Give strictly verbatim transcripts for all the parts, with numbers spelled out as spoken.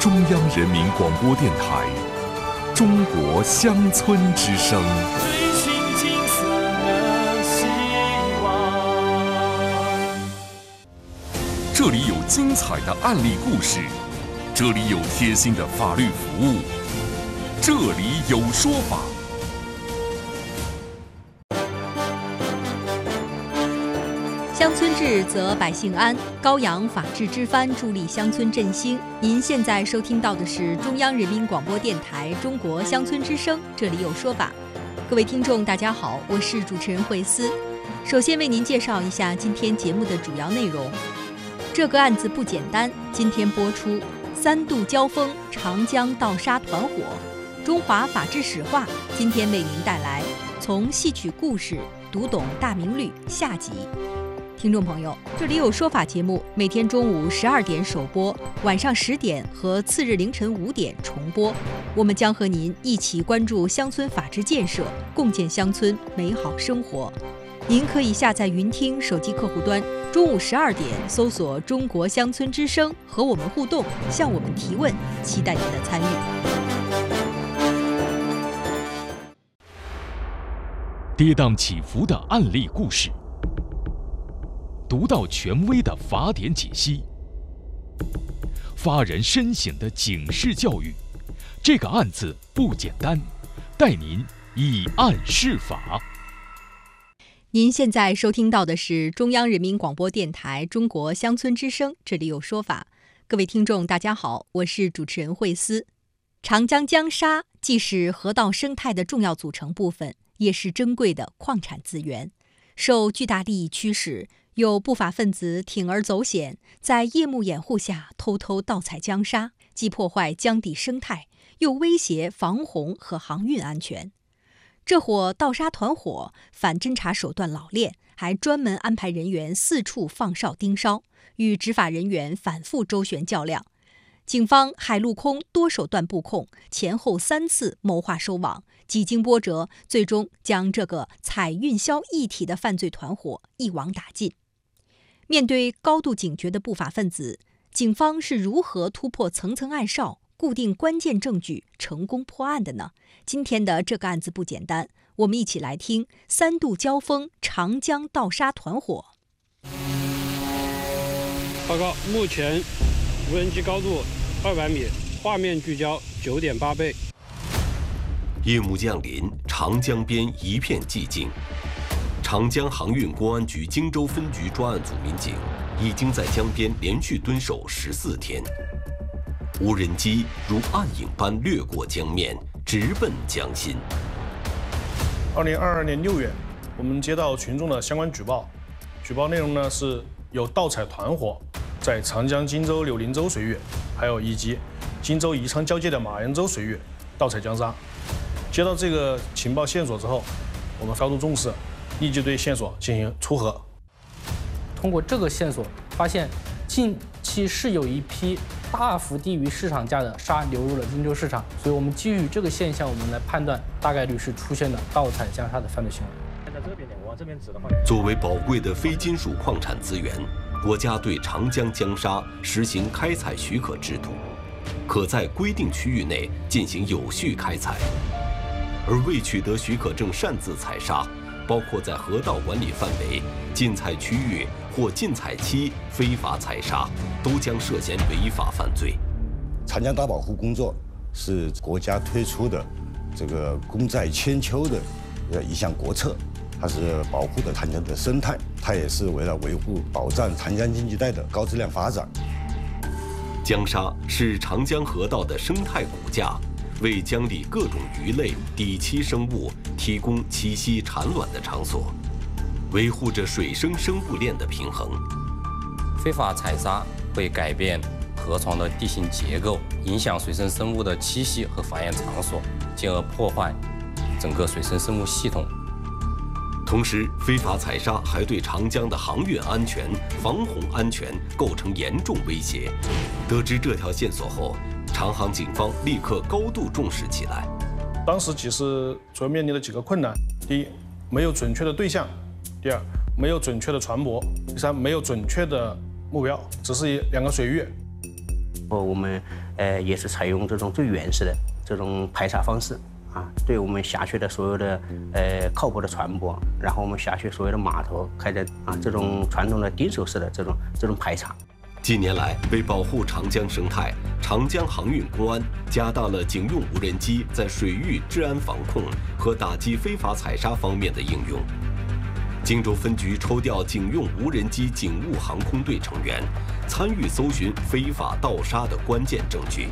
中央人民广播电台中国乡村之声。 追寻金色的希望。 这里有精彩的案例故事，这里有贴心的法律服务，这里有说法。 乡村治则百姓安，高扬法治之帆，助力乡村振兴。您现在收听到的是中央人民广播电台中国乡村之声，这里有说法。各位听众大家好，我是主持人慧思。首先为您介绍一下今天节目的主要内容。这个案子不简单，今天播出三度交锋，长江盗沙团伙，中华法治史话，今天为您带来从戏曲故事读懂大明律下集。听众朋友，这里有说法节目，每天中午十二点首播，晚上十点和次日凌晨五点重播。我们将和您一起关注乡村法治建设，共建乡村美好生活。您可以下载云听手机客户端，中午十二点搜索中国乡村之声，和我们互动，向我们提问，期待您的参与。 跌宕起伏的案例故事，独到权威的法典解析，发人深省的警示教育。这个案子不简单，带您以案释法。 您现在收听到的是中央人民广播电台中国乡村之声，这里有说法。各位听众大家好，我是主持人慧思。长江江沙既是河道生态的重要组成部分，也是珍贵的矿产资源。受巨大利益驱使，有不法分子铤而走险，在夜幕掩护下偷偷盗采江沙，既破坏江底生态，又威胁防洪和航运安全。这伙盗沙团伙反侦查手段老练，还专门安排人员四处放哨盯梢，与执法人员反复周旋较量。警方海陆空多手段布控，前后三次谋划收网，几经波折，最终将这个采运销一体的犯罪团伙一网打尽。面对高度警觉的不法分子，警方是如何突破层层暗哨，固定关键证据，成功破案的呢？今天的这个案子不简单，我们一起来听三度交锋，长江盗沙团伙。 报告，目前无人机高度二百米，画面聚焦九点八倍。 夜幕降临，长江边一片寂静。长江航运公安局荆州分局专案组民警已经在江边连续蹲守十四天，无人机如暗影般掠过江面，直奔江心。 二零二二年六月，我们接到群众的相关举报，举报内容呢是有盗采团伙在长江荆州柳林洲水域，还有以及荆州宜昌交界的马岩洲水域盗采江沙。接到这个情报线索之后，我们高度重视，立即对线索进行撮合。 通过这个线索，发现近期是有一批大幅低于市场价的沙流入了荆州市场，所以我们基于这个现象，我们来判断大概率是出现了盗采江沙的犯罪行为。 在这边我往这边指的话， 作为宝贵的非金属矿产资源，国家对长江江沙实行开采许可制度，可在规定区域内进行有序开采。而未取得许可证擅自采沙，包括在河道管理范围、禁采区域或禁采期非法采沙，都将涉嫌违法犯罪。 长江大保护工作是国家推出的这个功在千秋的一项国策，它是保护的长江的生态，它也是为了维护保障长江经济带的高质量发展。 江沙是长江河道的生态骨架，为江里各种鱼类、底栖生物提供栖息产卵的场所，维护着水生生物链的平衡。 非法采沙会改变河床的地形结构，影响水生生物的栖息和繁衍场所，进而破坏整个水生生物系统。 同时，非法采沙还对长江的航运安全、防洪安全构成严重威胁。得知这条线索后，长航警方立刻高度重视起来。 当时其实主要面临的几个困难：第一，没有准确的对象；第二，没有准确的船舶；第三，没有准确的目标，只是两个水域。 我们呃也是采用这种最原始的这种排查方式啊，对我们辖区的所有的呃靠谱的船舶，然后我们辖区所有的码头开展啊这种传统的钉手式的这种这种排查。 近年来，为保护长江生态，长江航运公安加大了警用无人机在水域治安防控和打击非法采砂方面的应用。荆州分局抽调警用无人机警务航空队成员，参与搜寻非法盗砂的关键证据。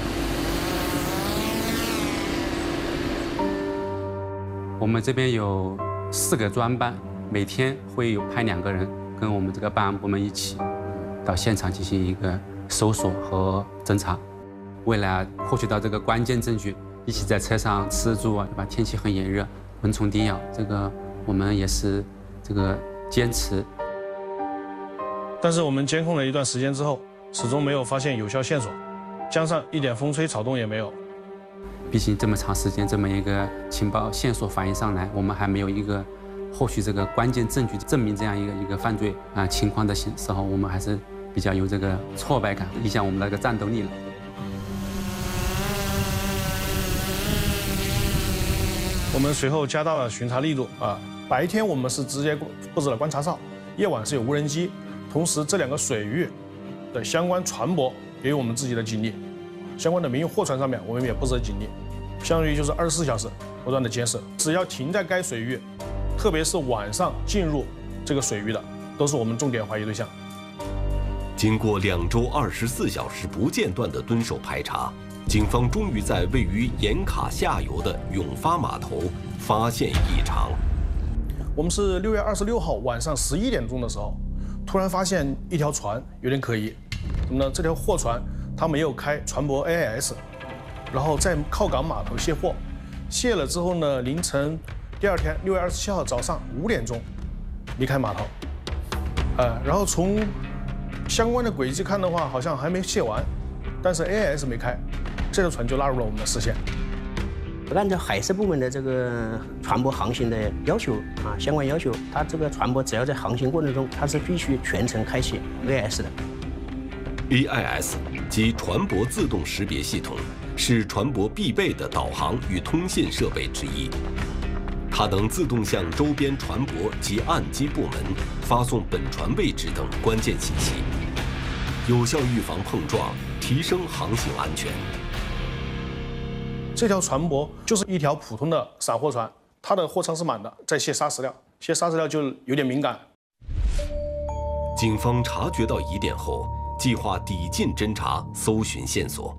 我们这边有四个专班，每天会有派两个人跟我们这个办案部门一起到现场进行一个搜索和侦查。为了获取到这个关键证据，一起在车上吃住啊，对吧？天气很炎热，蚊虫叮咬，这个我们也是这个坚持。 但是我们监控了一段时间之后，始终没有发现有效线索，江上一点风吹草动也没有。 毕竟这么长时间，这么一个情报线索反映上来，我们还没有一个获取这个关键证据证明这样一个一个犯罪啊情况的时候，我们还是比较有这个挫败感，影响我们的这个战斗力了。 我们随后加大了巡查力度啊，白天我们是直接布置了观察哨，夜晚是有无人机，同时这两个水域的相关船舶也有我们自己的警力，相关的民用货船上面我们也布置了警力，相当于就是二十四小时不断的监视，只要停在该水域，特别是晚上进入这个水域的，都是我们重点怀疑对象。 经过两周二十四小时不间断的蹲守排查，警方终于在位于盐卡下游的永发码头发现异常。 我们是六月二十六号晚上十一点钟的时候，突然发现一条船有点可疑。什么呢？这条货船它没有开船舶 A I S， 然后在靠港码头卸货，卸了之后呢，凌晨第二天六月二十七号早上五点钟离开码头。呃，然后从相关的轨迹看的话，好像还没卸完，但是 A I S 没开，这条船就纳入了我们的视线。 按照海事部门的这个船舶航行的要求啊，相关要求，它这个船舶只要在航行过程中，它是必须全程开启 A I S 的。 A I S 即船舶自动识别系统，是船舶必备的导航与通信设备之一。它能自动向周边船舶及岸基部门发送本船位置等关键信息，有效预防碰撞，提升航行安全。 这条船舶就是一条普通的散货船，它的货舱是满的，在卸砂石料，卸砂石料就有点敏感。 警方察觉到疑点后，计划抵近侦查，搜寻线索。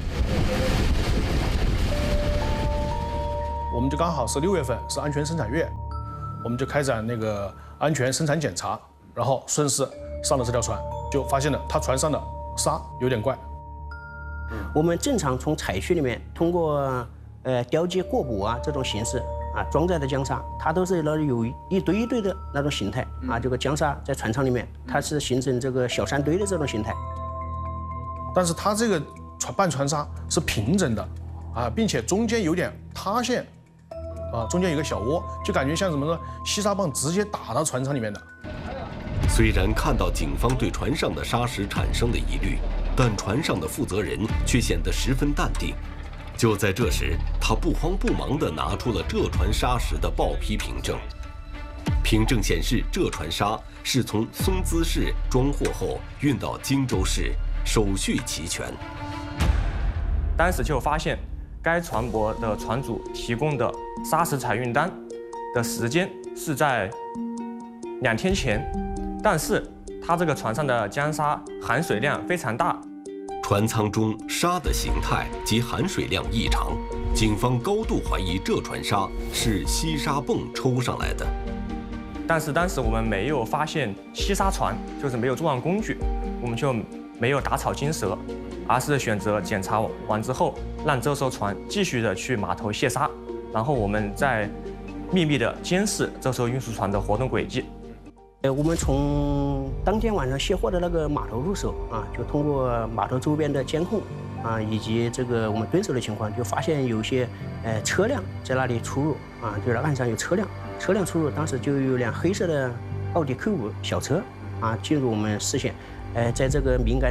我们就刚好是六月份，是安全生产月，我们就开展那个安全生产检查，然后顺势上了这条船，就发现了它船上的沙有点怪。 我们正常从采区里面通过呃雕接过补啊这种形式啊装载的江沙，它都是那有一堆一堆的那种形态啊，这个江沙在船舱里面它是形成这个小山堆的这种形态。 但是它这个船半船沙是平整的啊，并且中间有点塌陷啊，中间有个小窝，就感觉像什么呢？细沙棒直接打到船舱里面的。 虽然看到警方对船上的沙石产生的疑虑，但船上的负责人却显得十分淡定。就在这时，他不慌不忙地拿出了这船沙石的报批凭证。凭证显示，这船沙是从松滋市装货后运到荆州市，手续齐全。 当时就发现，该船舶的船主提供的砂石采运单的时间是在两天前，但是它这个船上的江沙含水量非常大， 船舱中沙的形态及含水量异常，警方高度怀疑这船沙是吸沙泵抽上来的。 但是当时我们没有发现吸沙船，就是没有作案工具，我们就没有打草惊蛇，而是选择检查完之后，让这艘船继续的去码头卸沙，然后我们再秘密的监视这艘运输船的活动轨迹。 呃，我们从当天晚上卸货的那个码头入手啊，就通过码头周边的监控啊，以及这个我们蹲守的情况，就发现有些呃车辆在那里出入啊，就是岸上有车辆，车辆出入，当时就有辆黑色的奥迪 Q 五小车啊进入我们视线。呃，在这个敏感的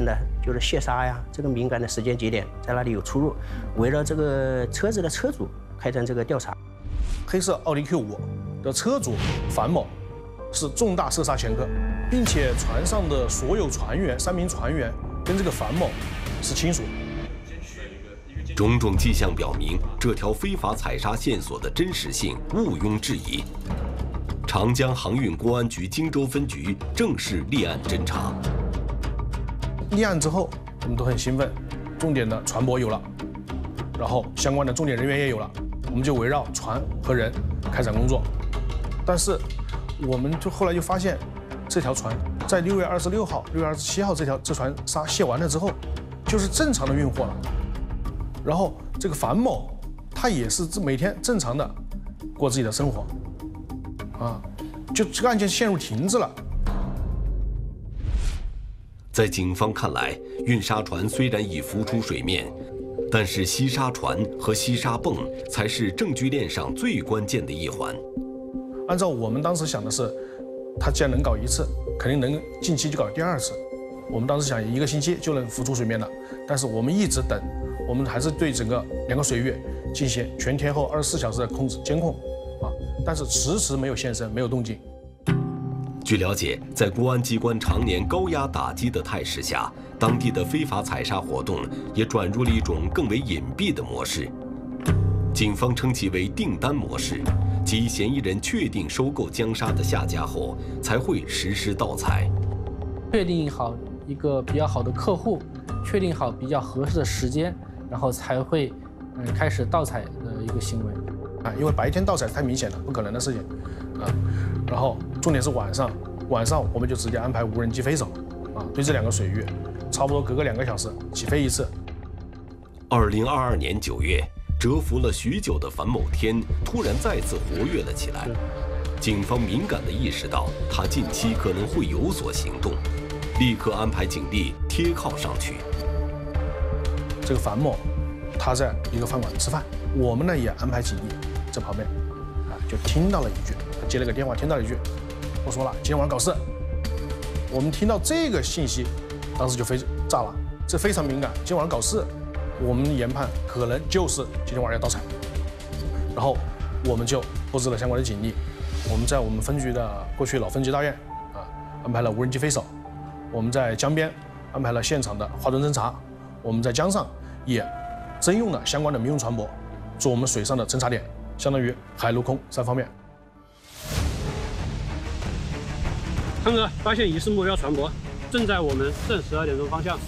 就是卸沙呀这个敏感的时间节点在哪里有出入，围绕这个车子的车主开展这个调查。 黑色奥迪 Q 五的车主樊某是重大涉沙前科，并且船上的所有船员三名船员跟这个樊某是亲属。 种种迹象表明，这条非法采砂线索的真实性毋庸置疑。长江航运公安局荆州分局正式立案侦查。 立案之后，我们都很兴奋，重点的船舶有了，然后相关的重点人员也有了，我们就围绕船和人开展工作。但是，我们就后来就发现，这条船在六月二十六号、六月二十七号这条这船沙卸完了之后，就是正常的运货了。然后这个樊某，他也是每天正常的过自己的生活，啊，就这个案件陷入停滞了。 在警方看来，运沙船虽然已浮出水面，但是吸沙船和吸沙泵才是证据链上最关键的一环。 按照我们当时想的是，他既然能搞一次，肯定能近期就搞第二次。我们当时想一个星期就能浮出水面了，但是我们一直等，我们还是对整个两个水域进行全天候二十四小时的控制监控，啊，但是迟迟没有现身，没有动静。 据了解，在公安机关常年高压打击的态势下，当地的非法采砂活动也转入了一种更为隐蔽的模式。警方称其为订单模式，即嫌疑人确定收购江沙的下家后，才会实施盗采。 确定好一个比较好的客户，确定好比较合适的时间，然后才会嗯开始盗采的一个行为。 啊，因为白天盗采太明显了，不可能的事情，啊，然后重点是晚上，晚上我们就直接安排无人机飞走，啊，对这两个水域，差不多隔个两个小时起飞一次。 二零二二年九月，蛰伏了许久的樊某天突然再次活跃了起来，警方敏感地意识到他近期可能会有所行动，立刻安排警力贴靠上去。 这个樊某，他在一个饭馆吃饭，我们呢也安排警力在旁边，啊，就听到了一句，他接了个电话，听到了一句，我说了，今天晚上搞事。我们听到这个信息，当时就非炸了，这非常敏感，今天晚上搞事，我们研判可能就是今天晚上要盗采，然后我们就布置了相关的警力，我们在我们分局的过去老分局大院啊安排了无人机飞手，我们在江边安排了现场的花灯侦察，我们在江上也征用了相关的民用船舶，做我们水上的侦察点，相当于海陆空三方面。 汤哥发现疑似目标船舶，正在我们正十二点钟方向。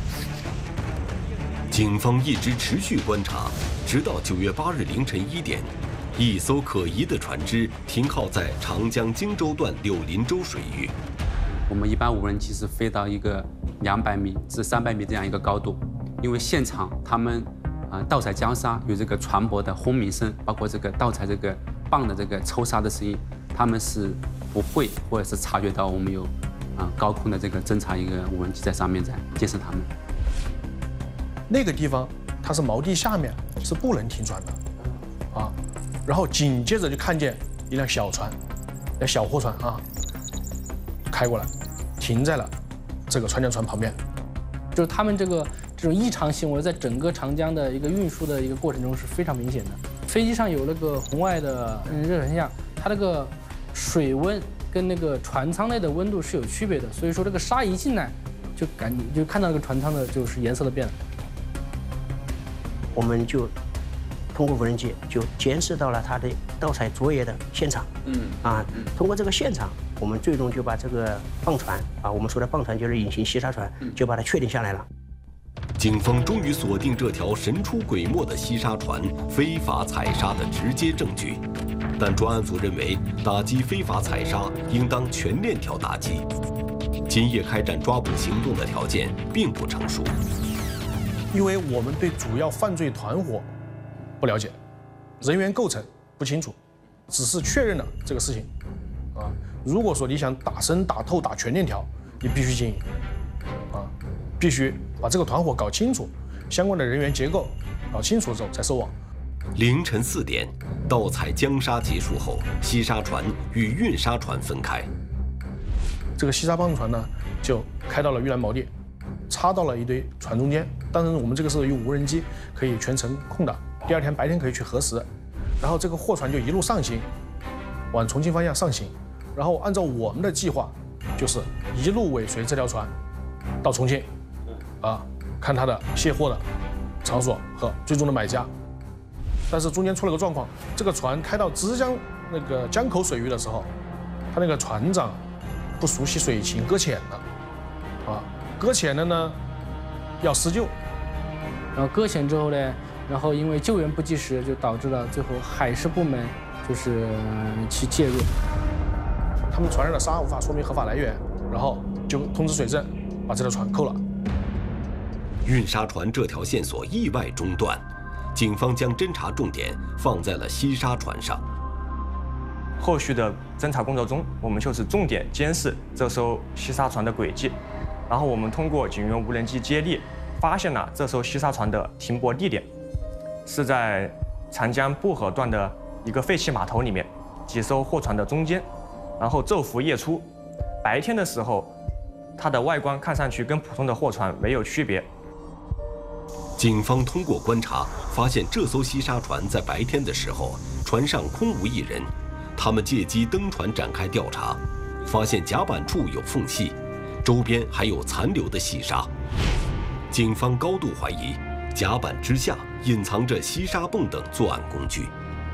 警方一直持续观察，直到九月八日凌晨一点，一艘可疑的船只停靠在长江荆州段柳林洲水域。 我们一般无人机是飞到一个两百米至三百米这样一个高度，因为现场他们啊盗采江沙有这个船舶的轰鸣声，包括这个盗采这个泵的这个抽沙的声音，他们是不会或者是察觉到我们有啊高空的这个侦察一个无人机在上面在监视他们。 那个地方它是锚地下面，是不能停船的，啊，然后紧接着就看见一辆小船，那小货船啊开过来，停在了这个船江船旁边。 就是他们这个这种异常行为，在整个长江的一个运输的一个过程中是非常明显的。飞机上有那个红外的热成像，它那个水温跟那个船舱内的温度是有区别的，所以说这个沙一进来，就感觉就看到那个船舱的就是颜色都变了。 我们就通过无人机就监视到了他的盗采作业的现场。嗯啊，通过这个现场，我们最终就把这个泵船啊，我们说的泵船就是隐形吸沙船，就把它确定下来了。 警方终于锁定这条神出鬼没的吸沙船非法采砂的直接证据，但专案组认为，打击非法采砂应当全链条打击，今夜开展抓捕行动的条件并不成熟。 因为我们对主要犯罪团伙不了解，人员构成不清楚，只是确认了这个事情。啊，如果说你想打深、打透、打全链条，你必须经营，啊，必须把这个团伙搞清楚，相关的人员结构搞清楚之后才收网。 凌晨四点，盗采江沙结束后，吸沙船与运沙船分开。 这个吸沙泵船呢，就开到了玉兰锚地。 插到了一堆船中间。当然，我们这个是用无人机可以全程控的，第二天白天可以去核实。然后这个货船就一路上行，往重庆方向上行。然后按照我们的计划，就是一路尾随这条船到重庆，啊，看它的卸货的场所和最终的买家。但是中间出了个状况，这个船开到枝江那个江口水域的时候，他那个船长不熟悉水情，搁浅了，啊，搁浅了呢要施救， 然后搁浅之后呢，然后因为救援不及时，就导致了最后海事部门就是去介入， 他们船上的沙无法说明合法来源，然后就通知水政把这条船扣了。 运沙船这条线索意外中断，警方将侦查重点放在了西沙船上。 后续的侦查工作中，我们就是重点监视这艘西沙船的轨迹，然后我们通过警员无人机接力，发现了这艘西沙船的停泊地点，是在长江薄荷段的一个废弃码头里面，几艘货船的中间，然后昼伏夜出。白天的时候，它的外观看上去跟普通的货船没有区别。 警方通过观察发现，这艘西沙船在白天的时候，船上空无一人。他们借机登船展开调查，发现甲板处有缝隙，周边还有残留的细沙。警方高度怀疑甲板之下隐藏着西沙泵等作案工具。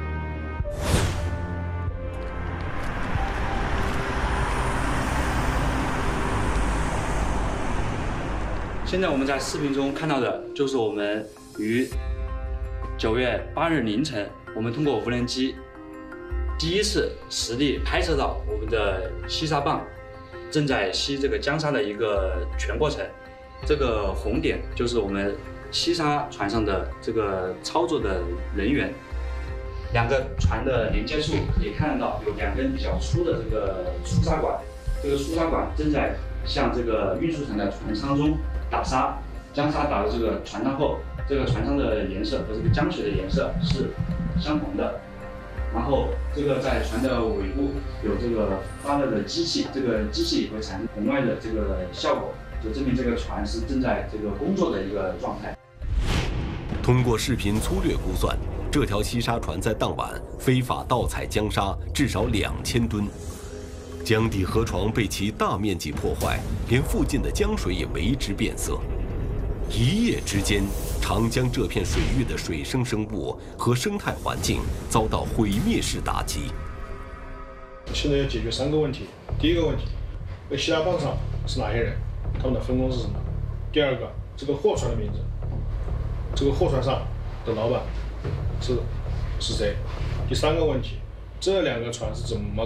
现在我们在视频中看到的就是我们于九月八日凌晨，我们通过无人机第一次实地拍摄到我们的西沙泵正在吸这个江沙的一个全过程。这个红点就是我们西沙船上的这个操作的人员。两个船的连接处可以看得到有两根比较粗的这个输沙管，这个输沙管正在向这个运输船的船舱中打沙。江沙打到这个船舱后，这个船舱的颜色和这个江水的颜色是相同的。然后这个在船的尾部有这个发热的机器，这个机器会产生红外的这个效果，就证明这个船是正在这个工作的一个状态。 通过视频粗略估算，这条西沙船在当晚非法盗采江沙至少两千吨，江底河床被其大面积破坏，连附近的江水也为之变色。一夜之间，长江这片水域的水生生物和生态环境遭到毁灭式打击。 现在要解决三个问题：第一个问题，那西沙泵上是哪些人，他们的分工是什么；第二个，这个货船的名字，这个货船上的老板是是谁；第三个问题，这两个船是怎么